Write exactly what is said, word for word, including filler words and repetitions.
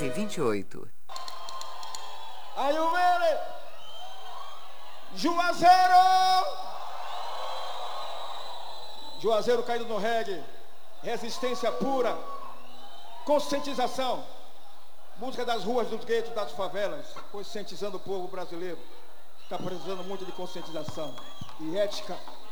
R vinte e oito. Are you ready? Juazeiro! Juazeiro caído no reggae. Resistência pura. Conscientização. Música das ruas, dos guetos, das favelas. Conscientizando o povo brasileiro. Está precisando muito de conscientização e ética.